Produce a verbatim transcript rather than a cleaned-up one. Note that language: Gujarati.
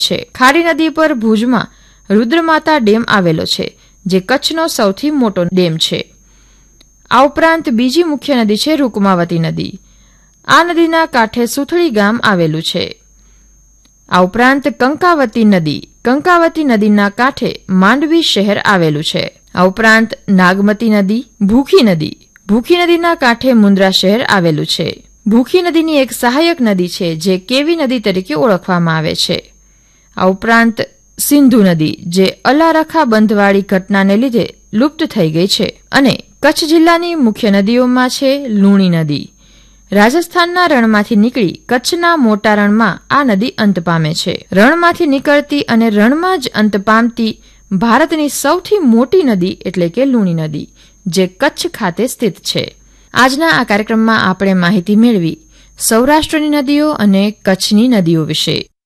છે. ખારી નદી પર ભુજમાં રુદ્રમાતા ડેમ આવેલો છે, જે કચ્છનો સૌથી મોટો ડેમ છે. આ ઉપરાંત બીજી મુખ્ય નદી છે રૂકમાવતી નદી. આ નદીના કાંઠે સુથળી ગામ આવેલું છે. આ ઉપરાંત કંકાવતી નદી, કંકાવતી નદીના કાંઠે માંડવી શહેર આવેલું છે. આ ઉપરાંત નાગમતી નદી, ભૂખી નદી, ભૂખી નદીના કાંઠે મુન્દ્રા શહેર આવેલું છે. ભૂખી નદીની એક સહાયક નદી છે જે કેવી નદી તરીકે ઓળખવામાં આવે છે. આ ઉપરાંત સિંધુ નદી, જે અલારખા બંધવાળી ઘટનાને લીધે લુપ્ત થઈ ગઈ છે. અને કચ્છ જિલ્લાની મુખ્ય નદીઓમાં છે લુણી નદી. રાજસ્થાનના રણમાંથી નીકળી કચ્છના મોટા રણમાં આ નદી અંત પામે છે. રણમાંથી નીકળતી અને રણમાં જ અંત પામતી ભારતની સૌથી મોટી નદી એટલે કે લુણી નદી, જે કચ્છ ખાતે સ્થિત છે. આજના આ કાર્યક્રમમાં આપણે માહિતી મેળવી સૌરાષ્ટ્રની નદીઓ અને કચ્છની નદીઓ વિશે.